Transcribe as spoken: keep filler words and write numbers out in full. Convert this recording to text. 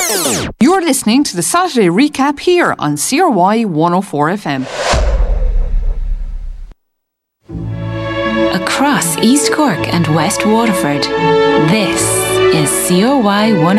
You're listening to the Saturday Recap here on C R Y one oh four F M. Across East Cork and West Waterford, this is C R Y one oh four.